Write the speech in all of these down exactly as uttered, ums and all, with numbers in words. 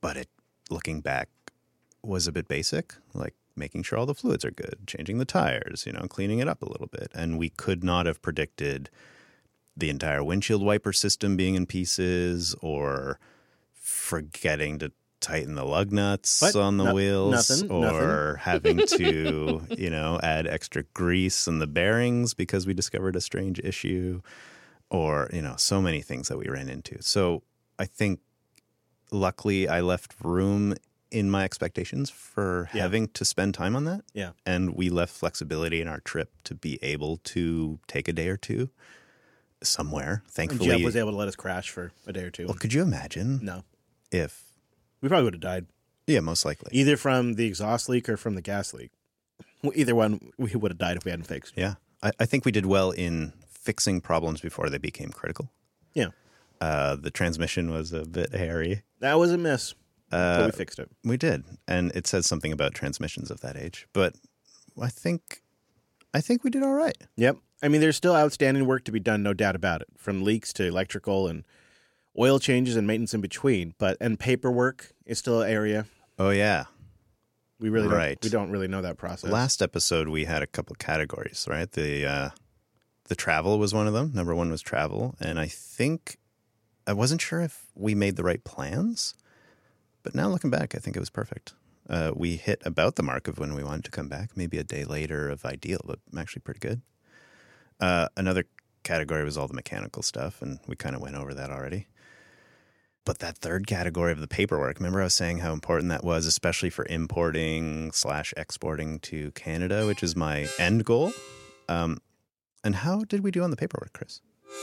but it, looking back, was a bit basic, like making sure all the fluids are good, changing the tires, you know, cleaning it up a little bit. And we could not have predicted the entire windshield wiper system being in pieces or forgetting to tighten the lug nuts what? on the no, wheels nothing, or nothing. having to, you know, add extra grease in the bearings because we discovered a strange issue or, you know, so many things that we ran into. So I think luckily I left room in my expectations for yeah. having to spend time on that. Yeah. And we left flexibility in our trip to be able to take a day or two somewhere. Thankfully. And Jeff was able to let us crash for a day or two. Well, could you imagine? No. If. We probably would have died. Yeah, most likely. Either from the exhaust leak or from the gas leak. Well, either one, we would have died if we hadn't fixed. Yeah. I, I think we did well in fixing problems before they became critical. Yeah. Uh, the transmission was a bit hairy. That was a miss. Uh, but we fixed it. We did. And it says something about transmissions of that age. But I think I think we did all right. Yep. I mean, there's still outstanding work to be done, no doubt about it, from leaks to electrical and oil changes and maintenance in between. But and paperwork is still an area. Oh, yeah. We really right. don't, we don't really know that process. Last episode, we had a couple categories, right? The uh, the travel was one of them. Number one was travel. And I think I wasn't sure if we made the right plans. But now looking back, I think it was perfect. Uh, we hit about the mark of when we wanted to come back, maybe a day later of ideal, but actually pretty good. Uh, another category was all the mechanical stuff, and we kind of went over that already. But that third category of the paperwork, remember I was saying how important that was, especially for importing slash exporting to Canada, which is my end goal. Um, and how did we do on the paperwork, Chris?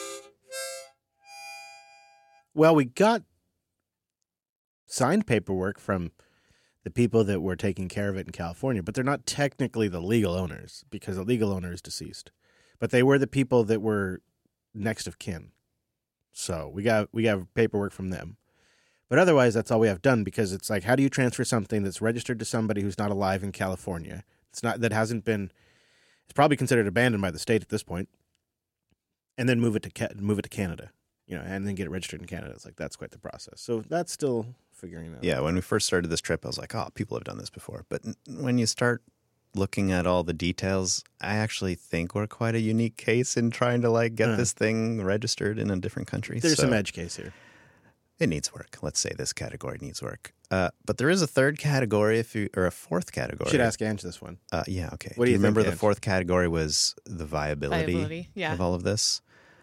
Well, we got signed paperwork from the people that were taking care of it in California, but they're not technically the legal owners because the legal owner is deceased. But they were the people that were next of kin. So we got we got paperwork from them. But otherwise, that's all we have done because it's like, how do you transfer something that's registered to somebody who's not alive in California? It's not that hasn't been. It's probably considered abandoned by the state at this point, and then move it to move it to Canada. You know, and then get it registered in Canada. It's like, that's quite the process. So that's still figuring out. Yeah, when we first started this trip, I was like, oh, people have done this before. But when you start looking at all the details, I actually think we're quite a unique case in trying to like get uh, this thing registered in a different country. There's so some edge case here. It needs work. Let's say this category needs work. Uh, but there is a third category, if you or a fourth category. You should ask Ange this one. Uh, yeah, okay. What do, do you you remember think, the fourth category was the viability, viability yeah. of all of this?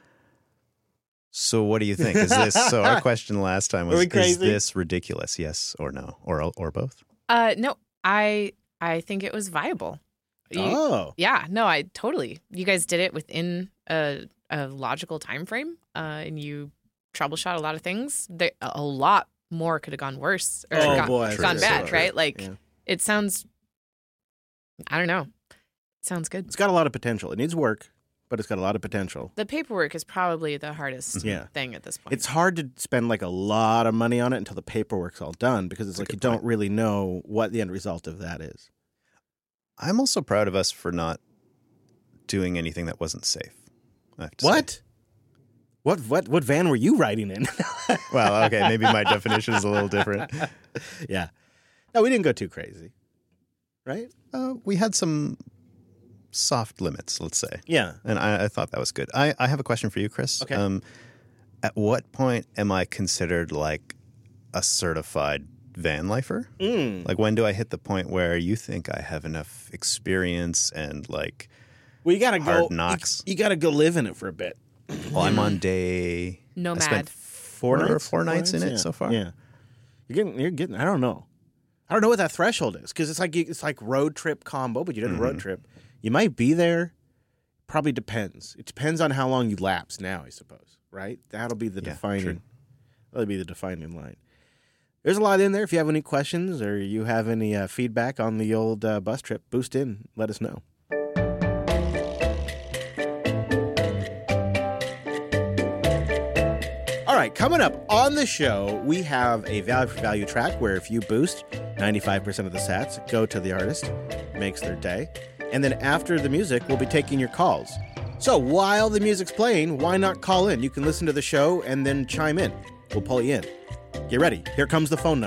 So what do you think? Is this so? Our question last time was: is this ridiculous? Yes or no, or or both? Uh, no, I I think it was viable. You, oh, yeah, no, I totally. You guys did it within a a logical time frame, uh, and you troubleshot a lot of things. There, a lot more could have gone worse or oh, gone, boy, gone true, bad, true. right? Like yeah. it sounds. I don't know. It sounds good. It's got a lot of potential. It needs work. But it's got a lot of potential. The paperwork is probably the hardest yeah. thing at this point. It's hard to spend like a lot of money on it until the paperwork's all done because it's That's like you point. don't really know what the end result of that is. I'm also proud of us for not doing anything that wasn't safe. I have to What? Say. What what what van were you riding in? Well, okay, maybe my definition is a little different. Yeah. No, we didn't go too crazy. Right? Uh, we had some soft limits, let's say. Yeah. And I, I thought that was good. I, I have a question for you, Chris. Okay. Um, at what point am I considered like a certified van lifer? Mm. Like when do I hit the point where you think I have enough experience and like well, you gotta hard go, knocks? You, you got to go live in it for a bit. Well, I'm on day... Nomad. I spent Four, four, nights? four nights in yeah. it so far. Yeah. You're getting, you're getting, I don't know. I don't know what that threshold is because it's like it's like road trip combo, but you did a Mm-hmm. road trip. You might be there. Probably depends. It depends on how long you lapse now, I suppose, right? That'll be the Yeah, defining. true. That'll be the defining line. There's a lot in there. If you have any questions or you have any uh, feedback on the old uh, bus trip, boost in. Let us know. All right, coming up on the show, we have a value for value track where if you boost, ninety-five percent of the sats go to the artist, makes their day. And then after the music, we'll be taking your calls. So while the music's playing, why not call in? You can listen to the show and then chime in. We'll pull you in. Get ready. Here comes the phone number.